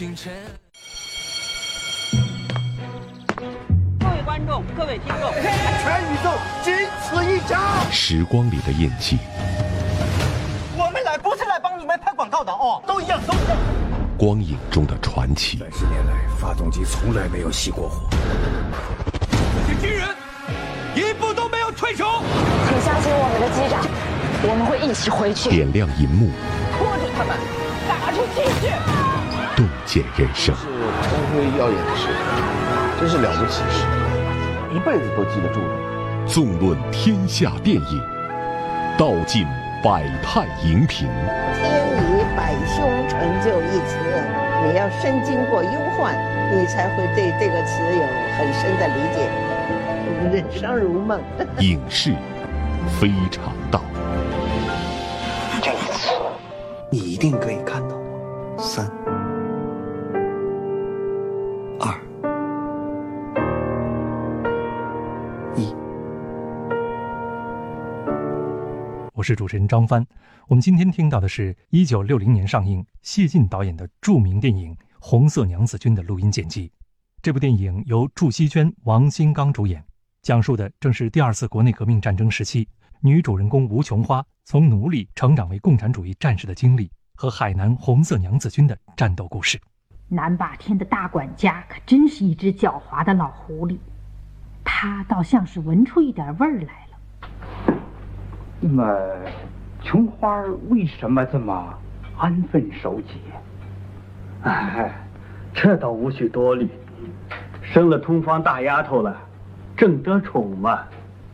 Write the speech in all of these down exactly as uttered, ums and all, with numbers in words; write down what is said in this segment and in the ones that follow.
各位观众，各位听众， 全宇宙仅此一家。 时光里的印记， 我们来不是来帮你们拍广告的哦，都一样，都一样。 光影中的传奇。 三十年来，发动机从来没有熄过火。 这些军人一步都没有退出。 请相信我们的机长，我们会一起回去。 点亮银幕， 拖着他们打出去去。 洞见人生。 是光辉耀眼的事，真是了不起的事，一辈子都记得住的。 纵论天下电影，道尽百态荧屏。 天以百凶成就一词，你要深经过忧患，你才会对这个词有很深的理解。人生如梦。 影视非常道。 这一次， 你一定可以看到我。三。二一， 我是主持人张帆。我们今天听到的是一九六零年上映谢晋导演的著名电影《红色娘子军》的录音剪辑。这部电影由祝希娟、王新刚主演，讲述的正是第二次国内革命战争时期女主人公吴琼花从奴隶成长为共产主义战士的经历和海南红色娘子军的战斗故事。 南霸天的大管家可真是一只狡猾的老狐狸，他倒像是闻出一点味儿来了。 那么琼花为什么这么安分守己？ 哎，这倒无需多虑，生了通房大丫头了，正得宠嘛。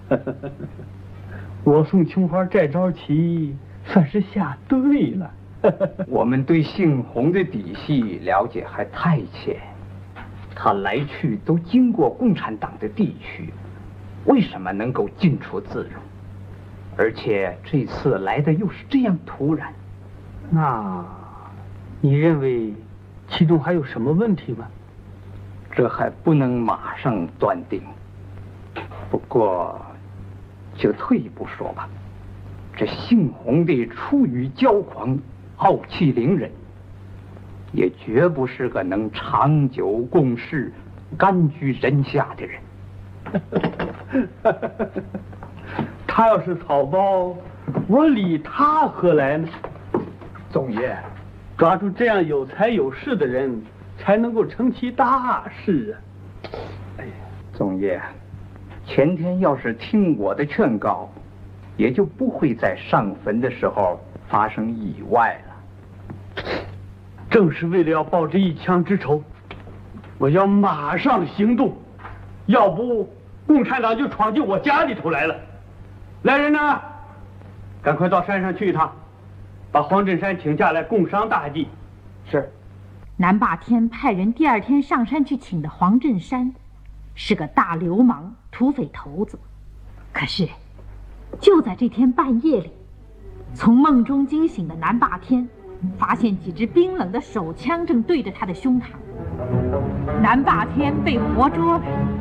我送琼花这招棋算是下对了。 我们对姓洪的底细了解还太浅，他来去都经过共产党的地区，为什么能够进出自如？而且这次来的又是这样突然， 那你认为其中还有什么问题吗？ 这还不能马上断定。不过就退一步说吧，这姓洪的出于骄狂，傲气凌人，也绝不是个能长久共事、甘居人下的人。 他要是草包，我理他何来呢？ 总爷， 抓住这样有才有势的人，才能够成其大事啊！ 哎呀，总爷，前天要是听我的劝告，也就不会在上坟的时候发生意外了。 正是为了要报这一枪之仇，我要马上行动，要不共产党就闯进我家里头来了。来人呐，赶快到山上去一趟，把黄振山请下来共商大计。 是。 南霸天派人第二天上山去请的黄振山，是个大流氓、土匪头子。可是，就在这天半夜里，从梦中惊醒的南霸天发现几支冰冷的手枪正对着他的胸膛，南霸天被活捉了。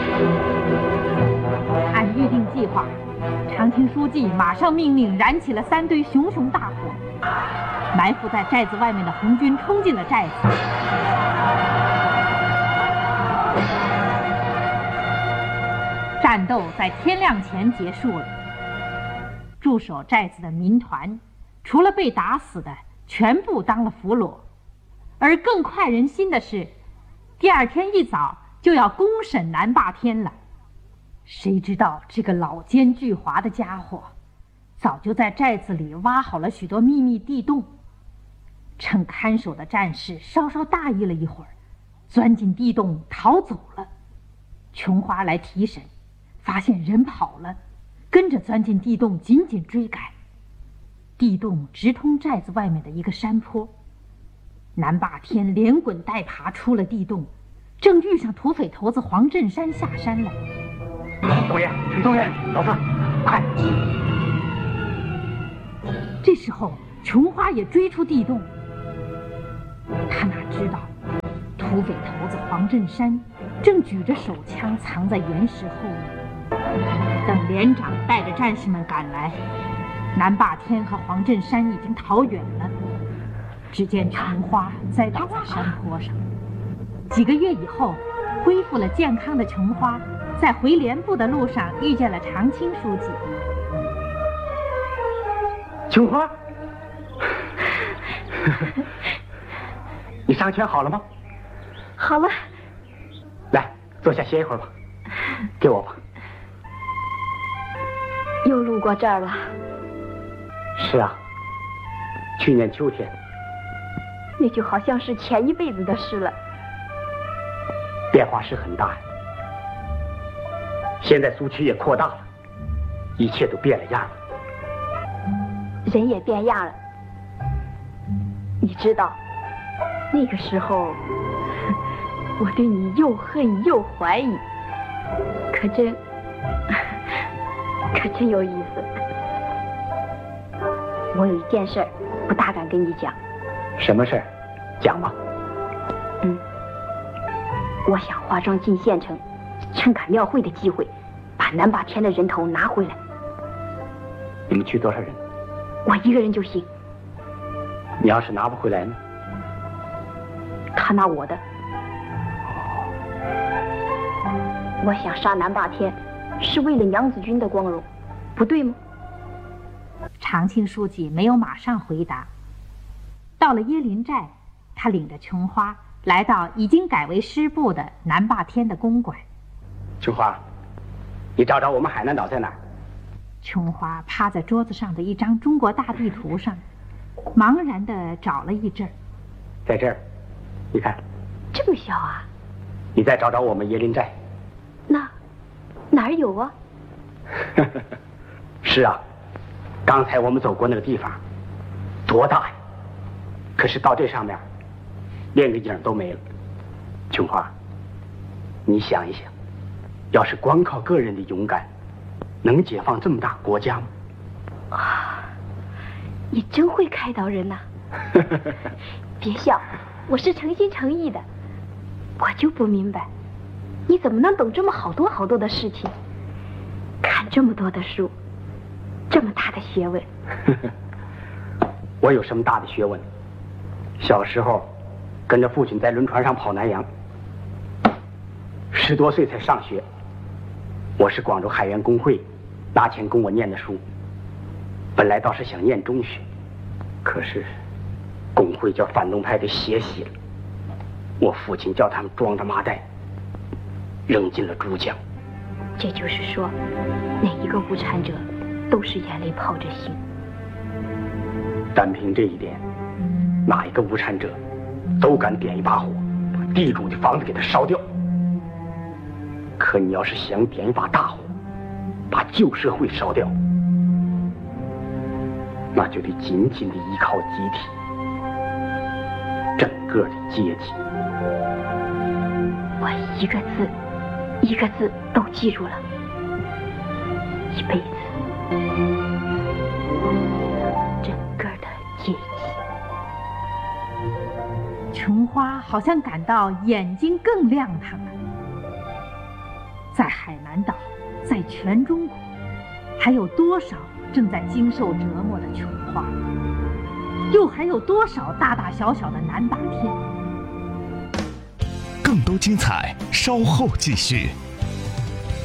按预定计划，长青书记马上命令燃起了三堆熊熊大火，埋伏在寨子外面的红军冲进了寨子。战斗在天亮前结束了。驻守寨子的民团，除了被打死的，全部当了俘虏。而更快人心的是，第二天一早就要公审南霸天了。谁知道这个老奸巨猾的家伙，早就在寨子里挖好了许多秘密地洞，趁看守的战士稍稍大意了一会儿，钻进地洞逃走了。琼花来提审，发现人跑了，跟着钻进地洞紧紧追赶。地洞直通寨子外面的一个山坡，南霸天连滚带爬出了地洞，正遇上土匪头子黄振山下山来。 东爷，东爷，老四，快！ 这时候琼花也追出地洞，他哪知道土匪头子黄振山正举着手枪藏在岩石后面。等连长带着战士们赶来，南霸天和黄振山已经逃远了。只见琼花栽倒在山坡上， 几个月以后，恢复了健康的琼花，在回连部的路上遇见了常青书记。 琼花，你伤拳好了吗？ 好了。 来，坐下歇一会儿吧。给我吧。 又路过这儿了。 是啊，去年秋天。 那就好像是前一辈子的事了。 变化是很大呀。现在苏区也扩大了，一切都变了样了。 人也变样了。你知道，那个时候我对你又恨又怀疑，可真可真有意思。我有一件事不大敢跟你讲。 什么事儿？讲吧。 嗯，我想化妆进县城，趁赶庙会的机会，把南霸天的人头拿回来。 你们去多少人？ 我一个人就行。 你要是拿不回来呢？ 他拿我的。我想杀南霸天，是为了娘子军的光荣，不对吗？ 常青书记没有马上回答。到了椰林寨，他领着琼花来到已经改为师部的南霸天的公馆。 琼花，你找找我们海南岛在哪儿？ 琼花趴在桌子上的一张中国大地图上，茫然地找了一阵儿。 在这儿，你看。 这么小啊？ 你再找找我们椰林寨。 那哪儿有啊？ 是啊，刚才我们走过那个地方，多大呀！可是到这上面，连个影都没了。琼花，你想一想，要是光靠个人的勇敢，能解放这么大国家吗？ 啊，你真会开导人呐！别笑，我是诚心诚意的。我就不明白，你怎么能懂这么好多好多的事情，看这么多的书，这么大的学问。 我有什么大的学问？小时候跟着父亲在轮船上跑南洋，十多岁才上学。我是广州海员工会拿钱供我念的书，本来倒是想念中学，可是工会叫反动派给血洗了，我父亲叫他们装着麻袋扔进了珠江。 这就是说，哪一个无产者都是眼泪泡着心。 单凭这一点，哪一个无产者都敢点一把火，把地主的房子给他烧掉。可你要是想点一把大火，把旧社会烧掉，那就得紧紧地依靠集体，整个的阶级。 我一个字一个字都记住了，一辈子，整个的阶级。 琼花好像感到眼睛更亮堂了。在海南岛，在全中国，还有多少正在经受折磨的琼花？又还有多少大大小小的南霸天？ 更多精彩，稍后继续。